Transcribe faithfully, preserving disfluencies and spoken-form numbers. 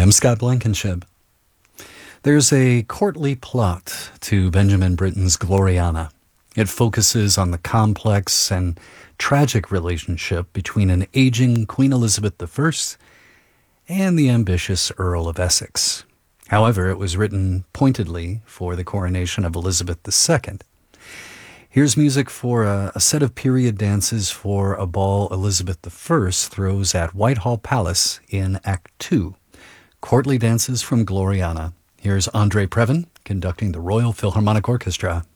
I'm Scott Blankenship. There's a courtly plot to Benjamin Britten's Gloriana. It focuses on the complex and tragic relationship between an aging Queen Elizabeth the First and the ambitious Earl of Essex. However, it was written pointedly for the coronation of Elizabeth the Second. Here's music for a, a set of period dances for a ball Elizabeth the First throws at Whitehall Palace in Act Two. Courtly dances from Gloriana. Here's Andre Previn conducting the Royal Philharmonic Orchestra.